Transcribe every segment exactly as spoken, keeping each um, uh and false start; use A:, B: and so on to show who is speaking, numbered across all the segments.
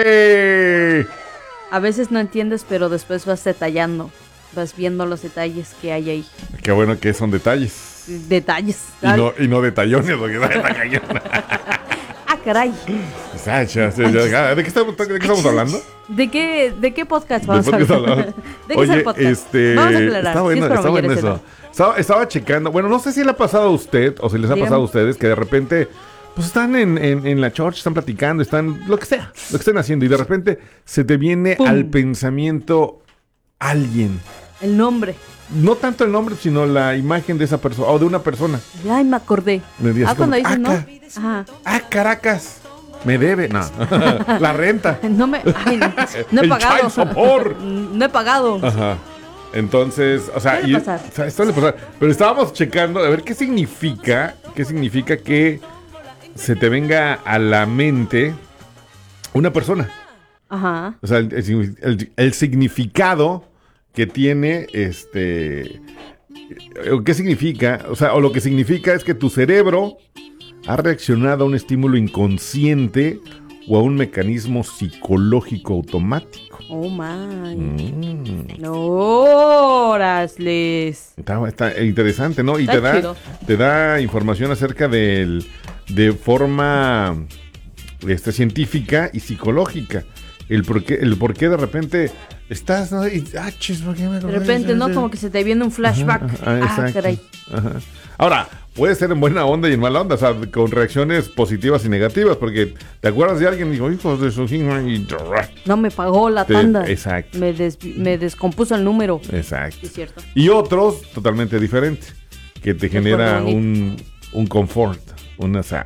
A: ¡Eh!
B: A veces no entiendes, pero después vas detallando. Vas viendo los detalles que hay ahí.
A: Qué bueno que son detalles.
B: Detalles.
A: Y no, y no detallones, porque está cañón.
B: Ah, caray.
A: Sacha, sí, ya, ¿de qué estamos, de qué estamos hablando?
B: ¿De qué, ¿De qué podcast vamos
A: ¿De
B: a
A: podcast
B: hablar?
A: hablamos?
B: ¿De qué
A: Oye,
B: es el podcast?
A: este,
B: Vamos a aclarar.
A: está bueno,
B: Sí, es
A: está bueno
B: mayores de
A: eso.
B: edad.
A: Estaba, estaba checando, bueno, no sé si le ha pasado a usted o si les ha
B: Dígame.
A: pasado a ustedes que de repente pues están en, en, en la church, están platicando, están lo que sea, lo que estén haciendo y de repente se te viene
B: ¡Pum!
A: al pensamiento alguien.
B: El nombre.
A: No tanto el nombre, sino la imagen de esa persona o de una persona.
B: Ay, me acordé.
A: Me di así
B: Ah, cuando
A: como,
B: dices no.
A: "Ah,
B: Ajá.
A: Ah, Caracas, me debe, no, la renta.
B: No me. Ay, no, no he
A: El
B: pagado.
A: child support.
B: No he pagado.
A: Ajá. Entonces, o sea,
B: Suele
A: y-
B: pasar.
A: o sea, suele pasar. Pero estábamos checando a ver qué significa, qué significa que se te venga a la mente una persona.
B: Ajá.
A: O sea, el, el- el- el significado que tiene, este, o qué significa, o sea, o lo que significa es que tu cerebro ha reaccionado a un estímulo inconsciente o a un mecanismo psicológico automático.
B: Oh my.
A: Mm.
B: No, Rasles.
A: Está, está interesante, ¿no? Y
B: Está
A: te da,
B: chido.
A: te da información acerca del, de forma este, científica y psicológica. El por qué, el por qué de repente estás, ¿no? Y, ah, chis, ¿por qué me
B: De repente, ¿no? Como que se te viene un flashback.
A: Ajá,
B: Ah,
A: exacto.
B: caray.
A: Ajá. Ahora, puede ser en buena onda y en mala onda, o sea, con reacciones positivas y negativas, porque te acuerdas de alguien y dijo, hijos de su hija, y
B: No me pagó la
A: Te-
B: tanda.
A: exacto.
B: Me, des- me descompuso el número.
A: exacto.
B: Sí, es cierto.
A: Y otros totalmente diferentes, que te genera
B: bonito.
A: un, un confort, una... sa-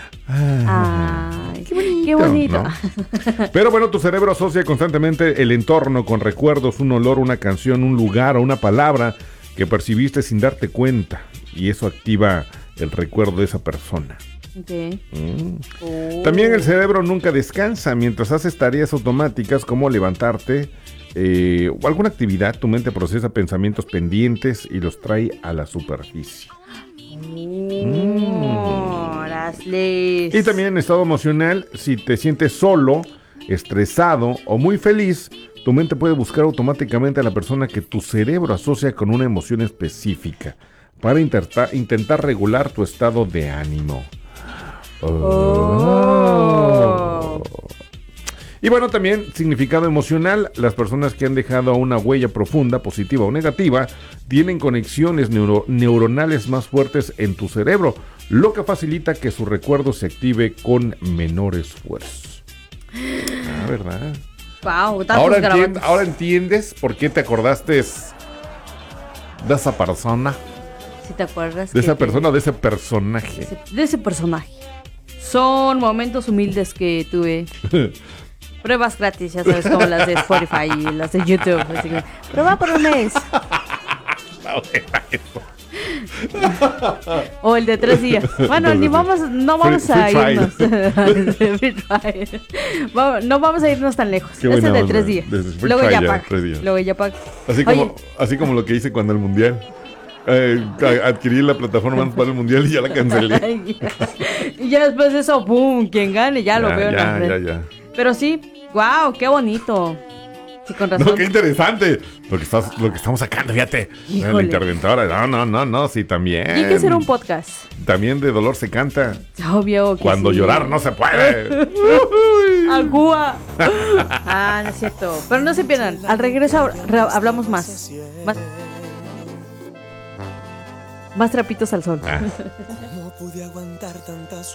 A: Ah,
B: Ay, qué bonito.
A: ¿no? Pero bueno, tu cerebro asocia constantemente el entorno con recuerdos, un olor, una canción, un lugar o una palabra que percibiste sin darte cuenta. Y eso activa el recuerdo de esa persona.
B: Ok.
A: Mm.
B: Oh.
A: También el cerebro nunca descansa mientras haces tareas automáticas como levantarte eh, o alguna actividad. Tu mente procesa pensamientos pendientes y los trae a la superficie.
B: Oh, Rasles.
A: Y también en estado emocional, si te sientes solo, estresado o muy feliz, tu mente puede buscar automáticamente a la persona que tu cerebro asocia con una emoción específica para intentar, intentar regular tu estado de ánimo.
B: Oh.
A: Y bueno, también significado emocional, las personas que han dejado una huella profunda, positiva o negativa, tienen conexiones neuro- neuronales más fuertes en tu cerebro, lo que facilita que su recuerdo se active con menor esfuerzo. Ah, ¿verdad?
B: Wow,
A: Ahora, entien- ahora entiendes por qué te acordaste de esa persona,
B: Si te acuerdas.
A: de
B: que
A: esa
B: te-
A: persona, de ese personaje.
B: ese- de ese personaje. Son momentos humildes que tuve. Pruebas gratis, ya sabes, como las de Spotify y las de YouTube. Así que, prueba por un mes. O el de tres días. Bueno, ni vamos, no vamos
A: Free-
B: a
A: free
B: irnos. Free trial. Vamos- no vamos a irnos tan lejos.
A: Qué
B: Ese
A: buena
B: de
A: onda.
B: tres días.
A: Desde free
B: Luego
A: trial
B: ya
A: ya,
B: paga.
A: tres días.
B: Luego ya paga.
A: Así como,
B: Oye,
A: así como lo que hice cuando el mundial. Eh, a- adquirí la plataforma para el mundial y ya la cancelé.
B: y ya después de eso, ¡pum! Quien gane, ya, lo veo en la
A: ya, ya,
B: frente.
A: ya.
B: Pero sí, wow, qué bonito. Sí, con razón.
A: No, qué interesante lo que, estás, lo que estamos sacando, fíjate. La
B: Híjole.
A: interventora. No, no, no, no, sí, también.
B: Y hay que hacer un podcast.
A: También de dolor se canta.
B: Obvio que
A: Cuando
B: sí.
A: llorar no se puede.
B: Agua. Ah, no es cierto. Pero no se pierdan. Al regreso re- hablamos más. Más, más trapitos al sol.
A: Ah.
C: ¿Cómo pude aguantar tantas